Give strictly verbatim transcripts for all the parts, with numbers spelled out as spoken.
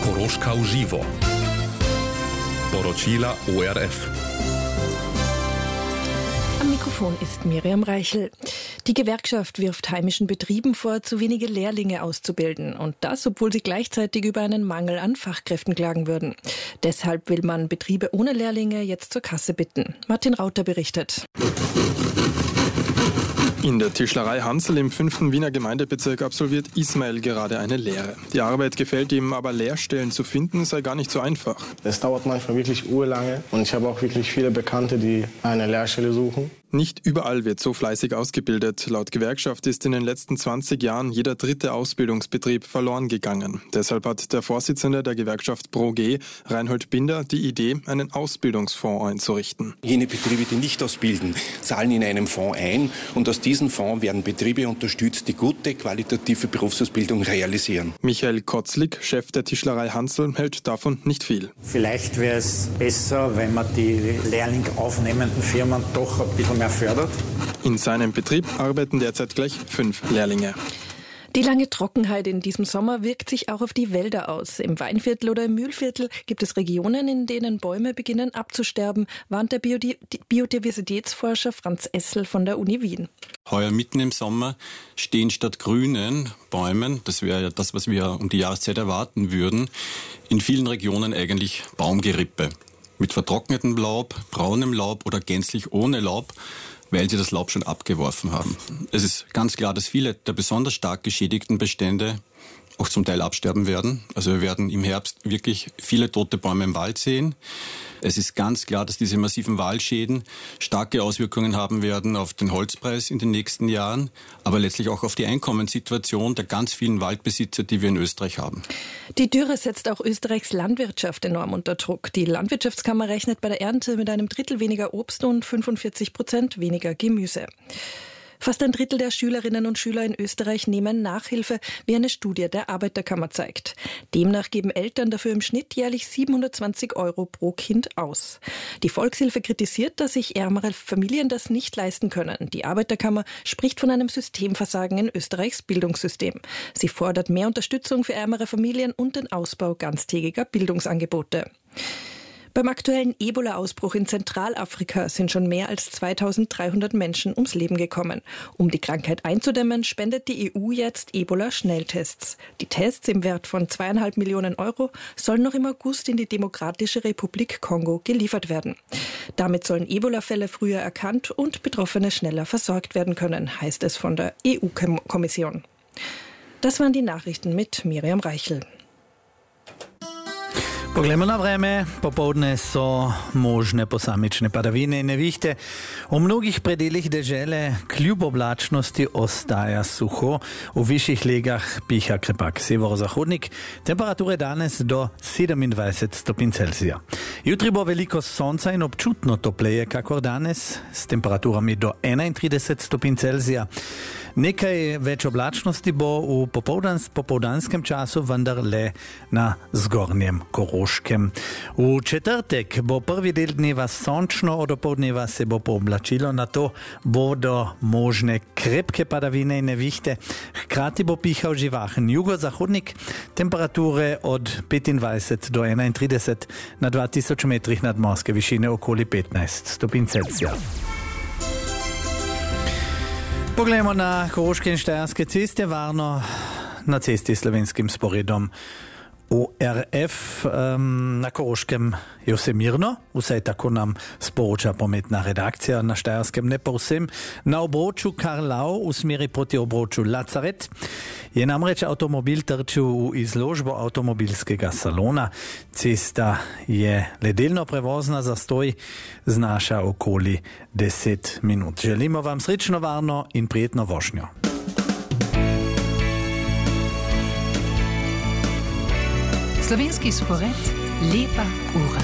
Koroška v živo. Poročila O R F. Am Mikrofon ist Miriam Reichel. Die Gewerkschaft wirft heimischen Betrieben vor, zu wenige Lehrlinge auszubilden. Und das, obwohl sie gleichzeitig über einen Mangel an Fachkräften klagen würden. Deshalb will man Betriebe ohne Lehrlinge jetzt zur Kasse bitten. Martin Rauter berichtet. In der Tischlerei Hansl im fünften Wiener Gemeindebezirk absolviert Ismail gerade eine Lehre. Die Arbeit gefällt ihm, aber Lehrstellen zu finden sei gar nicht so einfach. Es dauert manchmal wirklich urlange und ich habe auch wirklich viele Bekannte, die eine Lehrstelle suchen. Nicht überall wird so fleißig ausgebildet. Laut Gewerkschaft ist in den letzten zwanzig Jahren jeder dritte Ausbildungsbetrieb verloren gegangen. Deshalb hat der Vorsitzende der Gewerkschaft ProG, Reinhold Binder, die Idee, einen Ausbildungsfonds einzurichten. Jene Betriebe, die nicht ausbilden, zahlen in einem Fonds ein und aus diesem Fonds werden Betriebe unterstützt, die gute, qualitative Berufsausbildung realisieren. Michael Kotzlik, Chef der Tischlerei Hansl, hält davon nicht viel. Vielleicht wäre es besser, wenn man die Lehrling aufnehmenden Firmen doch ein bisschen mehr fördert. In seinem Betrieb arbeiten derzeit gleich fünf Lehrlinge. Die lange Trockenheit in diesem Sommer wirkt sich auch auf die Wälder aus. Im Weinviertel oder im Mühlviertel gibt es Regionen, in denen Bäume beginnen abzusterben, warnt der Biodi- Biodiversitätsforscher Franz Essel von der Uni Wien. Heuer mitten im Sommer stehen statt grünen Bäumen, das wäre ja das, was wir um die Jahreszeit erwarten würden, in vielen Regionen eigentlich Baumgerippe. Mit vertrocknetem Laub, braunem Laub oder gänzlich ohne Laub, weil sie das Laub schon abgeworfen haben. Es ist ganz klar, dass viele der besonders stark geschädigten Bestände auch zum Teil absterben werden. Also wir werden im Herbst wirklich viele tote Bäume im Wald sehen. Es ist ganz klar, dass diese massiven Waldschäden starke Auswirkungen haben werden auf den Holzpreis in den nächsten Jahren, aber letztlich auch auf die Einkommenssituation der ganz vielen Waldbesitzer, die wir in Österreich haben. Die Dürre setzt auch Österreichs Landwirtschaft enorm unter Druck. Die Landwirtschaftskammer rechnet bei der Ernte mit einem Drittel weniger Obst und fünfundvierzig Prozent weniger Gemüse. Fast ein Drittel der Schülerinnen und Schüler in Österreich nehmen Nachhilfe, wie eine Studie der Arbeiterkammer zeigt. Demnach geben Eltern dafür im Schnitt jährlich siebenhundertzwanzig Euro pro Kind aus. Die Volkshilfe kritisiert, dass sich ärmere Familien das nicht leisten können. Die Arbeiterkammer spricht von einem Systemversagen in Österreichs Bildungssystem. Sie fordert mehr Unterstützung für ärmere Familien und den Ausbau ganztägiger Bildungsangebote. Beim aktuellen Ebola-Ausbruch in Zentralafrika sind schon mehr als zweitausenddreihundert Menschen ums Leben gekommen. Um die Krankheit einzudämmen, spendet die E U jetzt Ebola-Schnelltests. Die Tests im Wert von zweieinhalb Millionen Euro sollen noch im August in die Demokratische Republik Kongo geliefert werden. Damit sollen Ebola-Fälle früher erkannt und Betroffene schneller versorgt werden können, heißt es von der E U-Kommission. Das waren die Nachrichten mit Miriam Reichel. Poglejmo na vreme, popoldne so možne posamične padavine in nevihte. V mnogih predelih dežele kljub oblačnosti ostaja suho, v višjih legah piha krepak severozahodnik, temperature danes do sedemindvajset stopinj Celzija. Jutri bo veliko sonca in občutno topleje kakor danes, s temperaturami do enaintrideset stopinj Celzija. Nekaj več oblačnosti bo v popoldans, popoldanskem času, vendar le na zgornjem Koroškem. V četrtek bo prvi del dneva sončno, od opoldneva se bo pooblačilo, nato bodo možne krepke padavine in nevihte. Hkrati bo pihal živahen jugozahodnik, temperature od petindvajset do enaintrideset, na dva tisoč metrih nadmorske višine okoli petnajst stopinj Celzija. Poglejmo na koroške in štajerske ceste, varno na cesti s slovenskim sporedom O R F. Um, na Koroškem je vse mirno, vsaj tako nam sporoča prometna redakcija, na Štajerskem ne povsem. Na obroču Karlau v smeri proti obroču Lacaret je namreč avtomobil trčil v izložbo avtomobilskega salona. Cesta je le delno prevozna, zastoj znaša okoli deset minut. Želimo vam srečno, varno in prijetno vožnjo. Slovenski spored, lepa ura.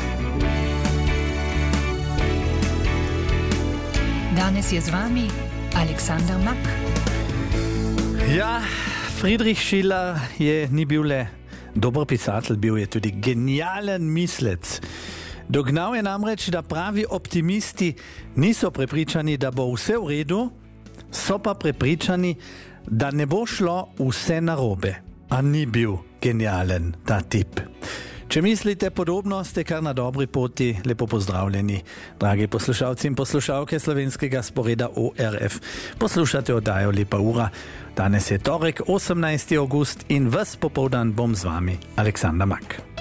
Danes je z vami Aleksander Mak. Ja, Friedrich Schiller je ni bil le dober pisatelj, bil je tudi genijalen mislec. Dognal je namreč, da pravi optimisti niso prepričani, da bo vse v redu, so pa prepričani, da ne bo šlo vse narobe. A ni bil genijalen ta tip. Če mislite podobno, ste kar na dobri poti, lepo pozdravljeni. Dragi poslušalci in poslušalke slovenskega sporeda O R F, poslušate oddajo Lepa ura. Danes je torek, osemnajsti avgust in ves popoldan bom z vami, Aleksander Mak.